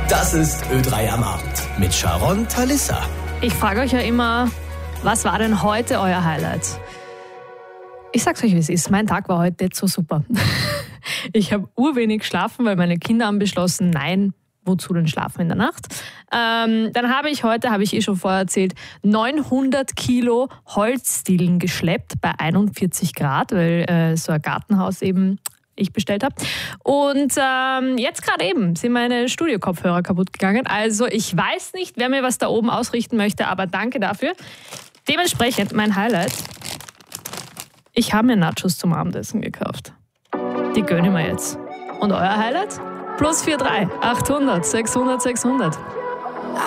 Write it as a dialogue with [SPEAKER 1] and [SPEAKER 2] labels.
[SPEAKER 1] Das ist Ö3 am Abend mit Sharon Talissa.
[SPEAKER 2] Ich frage euch ja immer, was war denn heute euer Highlight? Ich sag's euch, wie es ist. Mein Tag war heute nicht so super. Ich habe urwenig geschlafen, weil meine Kinder haben beschlossen, nein, wozu denn schlafen in der Nacht? Dann habe ich heute, habe ich schon vorher erzählt, 900 Kilo Holzdielen geschleppt bei 41 Grad, weil so ein Gartenhaus eben ich bestellt habe. Und jetzt gerade eben sind meine Studio-Kopfhörer kaputt gegangen. Also ich weiß nicht, wer mir was da oben ausrichten möchte, aber danke dafür. Dementsprechend mein Highlight. Ich habe mir Nachos zum Abendessen gekauft. Die gönne ich mir jetzt. Und euer Highlight? +43 800 600 600.